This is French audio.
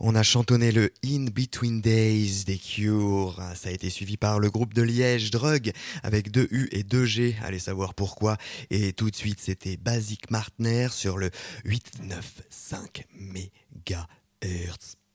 On a chantonné le In Between Days des Cure. Ça a été suivi par le groupe de Liège, Drug, avec 2 U et 2 G. Allez savoir pourquoi. Et tout de suite, c'était Basic Martner sur le 895 MHz.